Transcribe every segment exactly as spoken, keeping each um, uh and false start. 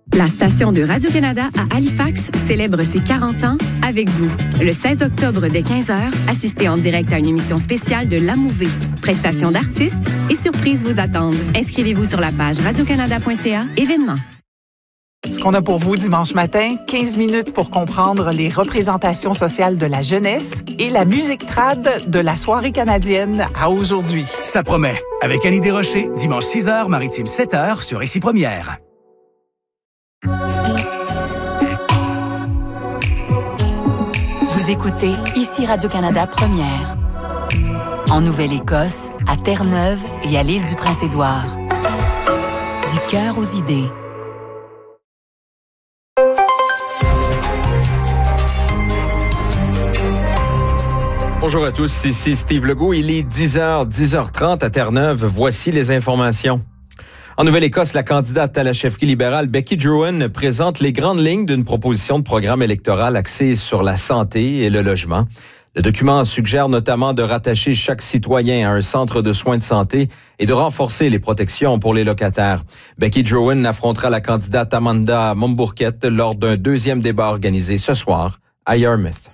La station de Radio-Canada à Halifax célèbre ses quarante ans avec vous. Le seize octobre dès quinze heures, assistez en direct à une émission spéciale de La Mouvée. Prestations d'artistes et surprises vous attendent. Inscrivez-vous sur la page radiocanada point c a événements. Ce qu'on a pour vous dimanche matin, quinze minutes pour comprendre les représentations sociales de la jeunesse et la musique trad de la soirée canadienne à aujourd'hui. Ça promet. Avec Annie Desrochers, dimanche six heures, maritime sept heures sur Ici Première. Vous écoutez Ici Radio-Canada Première. En Nouvelle-Écosse, à Terre-Neuve et à l'île du Prince-Édouard. Du cœur aux idées. Bonjour à tous, ici Steve Legault. Il est dix heures, dix heures trente à Terre-Neuve. Voici les informations. En Nouvelle-Écosse, la candidate à la chefferie libérale Becky Drouin présente les grandes lignes d'une proposition de programme électoral axée sur la santé et le logement. Le document suggère notamment de rattacher chaque citoyen à un centre de soins de santé et de renforcer les protections pour les locataires. Becky Drouin affrontera la candidate Amanda Mombourquette lors d'un deuxième débat organisé ce soir à Yarmouth.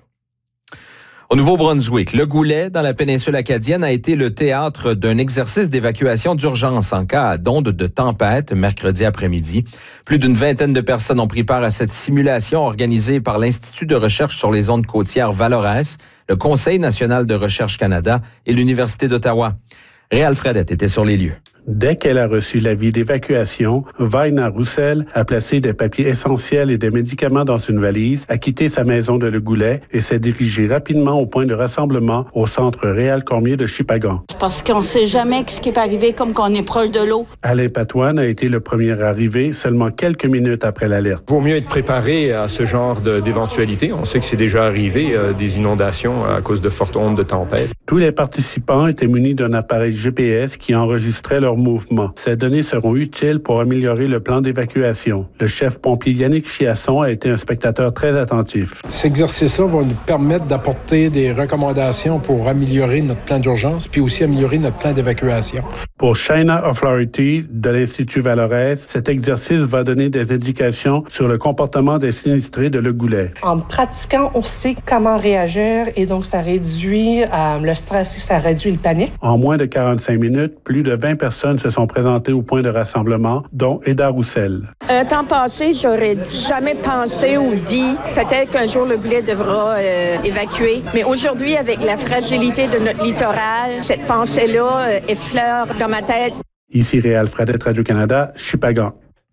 Au Nouveau-Brunswick, le Goulet, dans la péninsule acadienne, a été le théâtre d'un exercice d'évacuation d'urgence en cas d'onde de tempête mercredi après-midi. Plus d'une vingtaine de personnes ont pris part à cette simulation organisée par l'Institut de recherche sur les ondes côtières Vallauris, le Conseil national de recherche Canada et l'Université d'Ottawa. Réal Fredette était sur les lieux. Dès qu'elle a reçu l'avis d'évacuation, Vaina Roussel a placé des papiers essentiels et des médicaments dans une valise, a quitté sa maison de Le Goulet et s'est dirigée rapidement au point de rassemblement au centre Réal Cormier de Shippagan. Parce qu'on ne sait jamais ce qui peut arriver comme qu'on est proche de l'eau. Alain Patoine a été le premier arrivé seulement quelques minutes après l'alerte. Il vaut mieux être préparé à ce genre de, d'éventualité. On sait que c'est déjà arrivé, euh, des inondations à cause de fortes ondes de tempête. Tous les participants étaient munis d'un appareil G P S qui enregistrait leur mouvement. Ces données seront utiles pour améliorer le plan d'évacuation. Le chef pompier Yannick Chiasson a été un spectateur très attentif. Cet exercice-là va nous permettre d'apporter des recommandations pour améliorer notre plan d'urgence puis aussi améliorer notre plan d'évacuation. Pour Shaina O'Flaherty de l'Institut Vallauris, cet exercice va donner des indications sur le comportement des sinistrés de Le Goulet. En pratiquant, on sait comment réagir et donc ça réduit euh, le stress et ça réduit le panique. En moins de quarante-cinq minutes, plus de vingt personnes se sont présentées au point de rassemblement, dont Eda Roussel. Un temps passé, j'aurais jamais pensé ou dit peut-être qu'un jour le Goulet devra euh, évacuer. Mais aujourd'hui, avec la fragilité de notre littoral, cette pensée-là euh, effleure dans ma tête. Ici Réal Fredette, Radio-Canada, Shippagan.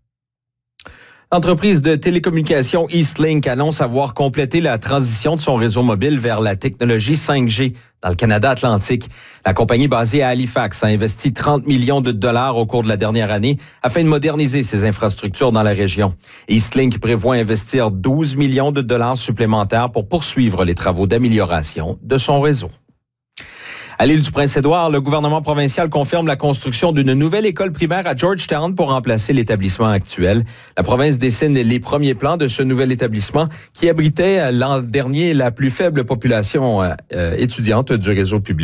L'entreprise de télécommunications Eastlink annonce avoir complété la transition de son réseau mobile vers la technologie cinq G dans le Canada Atlantique. La compagnie basée à Halifax a investi trente millions de dollars au cours de la dernière année afin de moderniser ses infrastructures dans la région. Eastlink prévoit investir douze millions de dollars supplémentaires pour poursuivre les travaux d'amélioration de son réseau. À l'île du Prince-Édouard, le gouvernement provincial confirme la construction d'une nouvelle école primaire à Georgetown pour remplacer l'établissement actuel. La province dessine les premiers plans de ce nouvel établissement qui abritait l'an dernier la plus faible population euh, étudiante du réseau public.